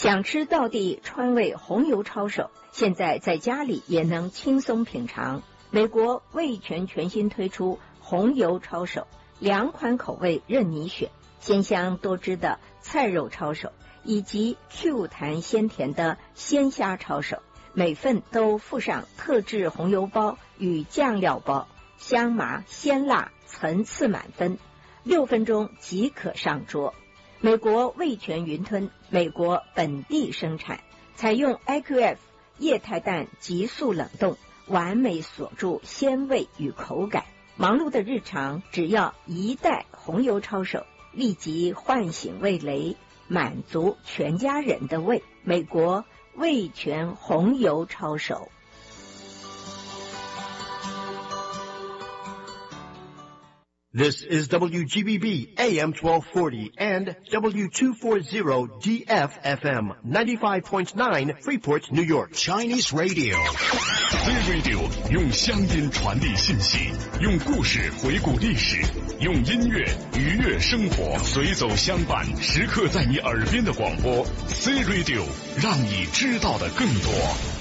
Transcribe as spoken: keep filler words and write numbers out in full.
想吃道地川味红油抄手，现在在家里也能轻松品尝。美国味全全新推出红油抄手，两款口味任你选，鲜香多汁的菜肉抄手，以及 Q 弹鲜甜的鲜虾抄手，每份都附上特制红油包与酱料包，香麻鲜辣层次满分，六分钟即可上桌。美国味全云吞，美国本地生产，采用 I Q F 液态氮急速冷冻，完美锁住鲜味与口感。忙碌的日常，只要一袋红油抄手，立即唤醒味蕾，满足全家人的胃。美国味全红油抄手。 This is W G B B A M twelve forty and W two forty D F F M ninety-five point nine Freeport, New York. Chinese Radio. C Radio 用乡音传递信息，用故事回顾历史，用音乐愉悦生活，随走相伴，时刻在你耳边的广播。C Radio 让你知道的更多。